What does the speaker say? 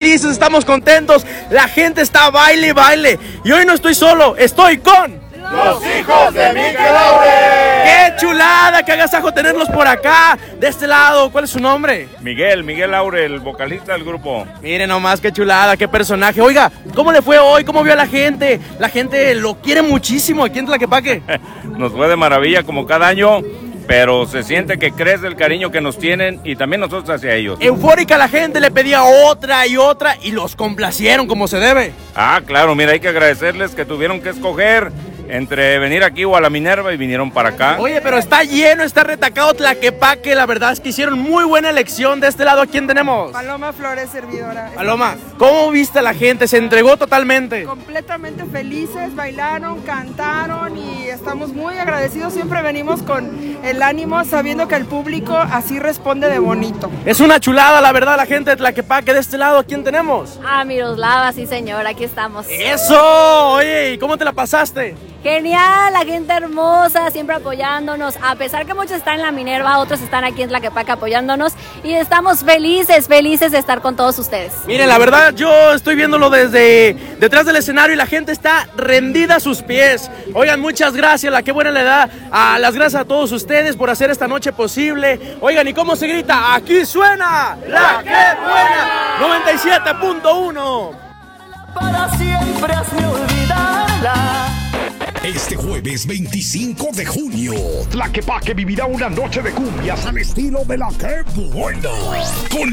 felices, estamos contentos. La gente está baile y baile. Y hoy no estoy solo, estoy con... ¡Los hijos de Miguel Laure! ¡Qué chulada! ¡Qué agasajo tenerlos por acá! De este lado, ¿cuál es su nombre? Miguel Laure, el vocalista del grupo. Miren nomás, qué chulada, qué personaje. Oiga, ¿cómo le fue hoy? ¿Cómo vio a la gente? La gente lo quiere muchísimo aquí en Tlaquepaque. Nos fue de maravilla como cada año, pero se siente que crece el cariño que nos tienen y también nosotros hacia ellos. Eufórica la gente, le pedía otra y otra y los complacieron como se debe. Ah, claro, mira, hay que agradecerles que tuvieron que escoger entre venir aquí o a la Minerva y vinieron para acá. Oye, pero está lleno, está retacado Tlaquepaque. La verdad es que hicieron muy buena elección. De este lado, ¿a quién tenemos? Paloma Flores, servidora. Paloma, ¿cómo viste a la gente? ¿Se entregó totalmente? Completamente felices, bailaron, cantaron y estamos muy agradecidos. Siempre venimos con el ánimo sabiendo que el público así responde de bonito. Es una chulada, la verdad, la gente de Tlaquepaque. De este lado, ¿a quién tenemos? Ah, Miroslava, sí señor, aquí estamos. ¡Eso! Oye, ¿y cómo te la pasaste? Genial, la gente hermosa, siempre apoyándonos. A pesar que muchos están en la Minerva, otros están aquí en Tlaquepaque apoyándonos. Y estamos felices de estar con todos ustedes. Miren, la verdad, yo estoy viéndolo desde detrás del escenario y la gente está rendida a sus pies. Oigan, muchas gracias, la que buena le da. Las gracias a todos ustedes por hacer esta noche posible. Oigan, ¿y cómo se grita? ¡Aquí suena! ¡La que buena! 97.1. Para siempre hazme olvidarla. Este jueves 25 de junio, Tlaquepaque vivirá una noche de cumbias al estilo de La Que Buena. Con